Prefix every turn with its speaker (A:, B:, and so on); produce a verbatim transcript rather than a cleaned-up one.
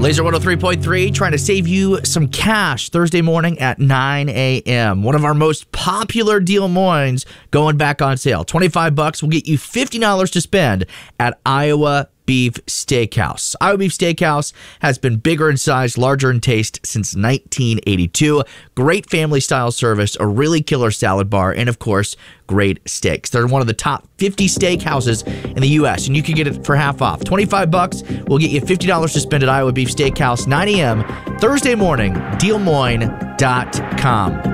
A: Laser one oh three point three trying to save you some cash Thursday morning at nine a.m. One of our most popular Des Moines going back on sale. twenty-five bucks will get you fifty dollars to spend at Iowa Beef Steakhouse. Iowa Beef Steakhouse has been bigger in size, larger in taste since nineteen eighty-two. Great family-style service, a really killer salad bar, and of course, great steaks. They're one of the top fifty steakhouses in the U S, and you can get it for half off. twenty-five bucks will get you fifty dollars to spend at Iowa Beef Steakhouse, nine a.m. Thursday morning, Des Moines dot com.